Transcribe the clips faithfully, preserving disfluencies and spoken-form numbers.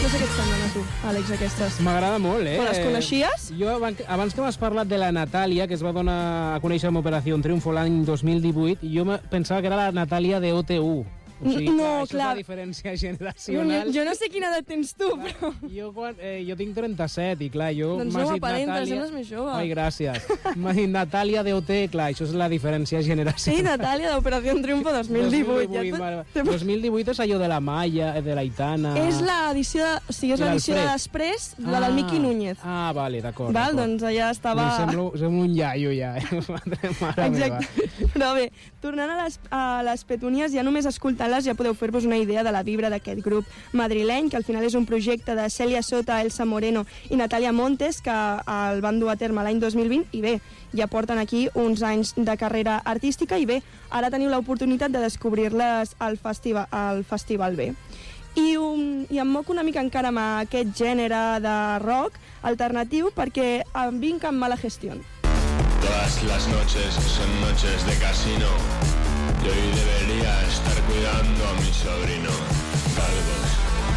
No sé què et semblen a tu, Àlex, aquestes. M'agrada molt, eh? Però les coneixies? Jo, abans que m'has parlat de la Natàlia, que es va donar a conèixer amb Operació Triunfo l'any dos mil divuit, jo pensava que era la Natàlia de O T U. O sigui, no, clar, clar. Això és la diferència generacional. Jo no sé quina edat tens tu, però... Jo, quan, eh, jo tinc trenta-set i clar, jo... Doncs no m'aparentes, sembles més jove. Ai, gràcies. M'ha dit Natàlia de O T, clar, això és la diferència generacional. Sí, Natàlia d'Operació Triunfo dos mil divuit. dos mil divuit, ja dos mil divuit és allò de la Maya, de l'Aitana... És l'edició de, o sigui, és l'edició de després, la del Miqui Núñez. Ah, vale, d'acord. Val, doncs allà estava... Em semblo, semblo un iaio ja, eh? Mare Exacte. Però bé, tornant a les, a les Petúnies, ja només escoltant-les ja podeu fer-vos una idea de la vibra d'aquest grup madrileny, que al final és un projecte de Cèlia Sota, Elsa Moreno i Natàlia Montes, que el van dur a terme l'any dos mil vint, i bé, ja porten aquí uns anys de carrera artística, i bé, ara teniu l'oportunitat de descobrir-les al festival, al Festival B. I, um, i em moc una mica encara amb aquest gènere de rock alternatiu, perquè em vinc amb Mala Gestión. Todas las noches son noches de casino y hoy debería estar cuidando a mi sobrino. Galgos.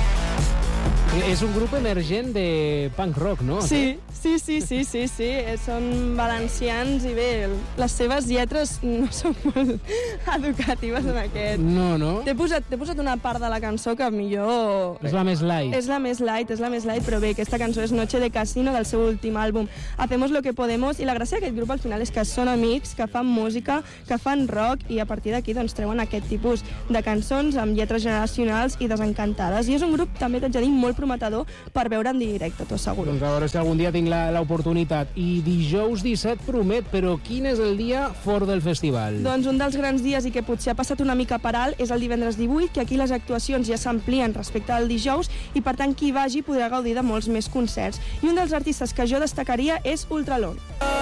És un grup emergent de punk rock, no? Sí, sí, sí, sí, sí, sí. Són valencians i bé, les seves lletres no són molt educatives en aquest. No, no? T'he posat, t'he posat una part de la cançó que millor... És la més light. És la més light, és la més light, però bé, aquesta cançó és Noche de Casino, del seu últim àlbum Hacemos lo que podemos, i la gràcia d'aquest grup al final és que són amics, que fan música, que fan rock, i a partir d'aquí doncs treuen aquest tipus de cançons amb lletres generacionals i desencantades. I és un grup, també t'haig de dir, molt prometedor per veure en directe, t'ho asseguro. Doncs a veure si algun dia tinc l'oportunitat. I dijous disset promet, però quin és el dia fort del festival? Doncs un dels grans dies i que potser ha passat una mica per alt és el divendres divuit, que aquí les actuacions ja s'amplien respecte al dijous i per tant qui vagi podrà gaudir de molts més concerts. I un dels artistes que jo destacaria és Ultralon.